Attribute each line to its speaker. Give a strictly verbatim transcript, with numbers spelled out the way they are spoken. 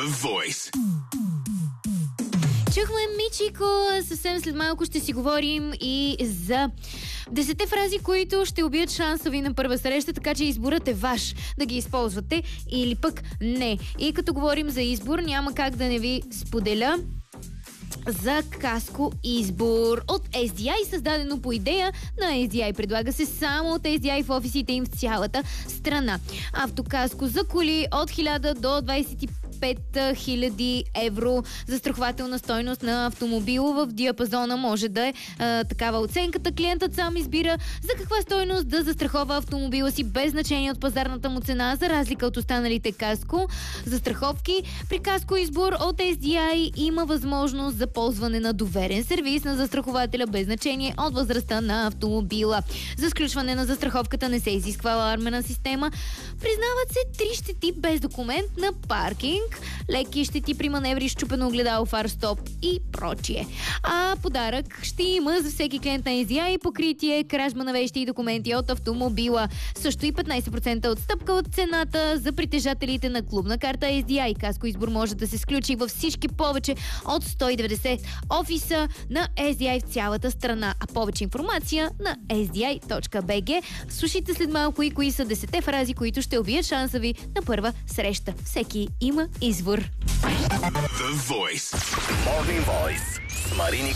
Speaker 1: Voice.
Speaker 2: Чухме Мичико, съвсем след малко ще си говорим и за десетте фрази, които ще убият шанса ви на първа среща, така че изборът е ваш да ги използвате или пък не. И като говорим за избор, няма как да не ви споделя за каско избор от Ес Ди Ай, създадено по идея на Ес Ди Ай. Предлага се само от Ес Ди Ай в офисите им в цялата страна. Автокаско за коли от хиляда до двадесет и пет хиляди евро. Застрахователна стойност на автомобила в диапазона може да е а, такава оценката. Клиентът сам избира за каква стойност да застрахова автомобила си, без значение от пазарната му цена, за разлика от останалите каско застраховки. При каско избор от Ес Ди Ай има възможност за ползване на доверен сервис на застрахователя, без значение от възрастта на автомобила. За сключване на застраховката не се изисква алармена система. Признават се три щети без документ на паркинг, леки щети при маневри, счупено огледало, фар стоп и прочие. А подарък ще има за всеки клиент на Ес Ди Ай покритие, кражба на вещи и документи от автомобила. Също и петнадесет процента отстъпка от цената за притежателите на клубна карта Ес Ди Ай. Каско избор може да се сключи във всички повече от сто и деветдесет офиса на Ес Ди Ай в цялата страна. А повече информация на ес ди ай точка би джи. Слушайте след малко и кои са десетте фрази, които ще убият шанса ви на първа среща. Всеки има избор.
Speaker 1: The Voice. Morning Voice с Марини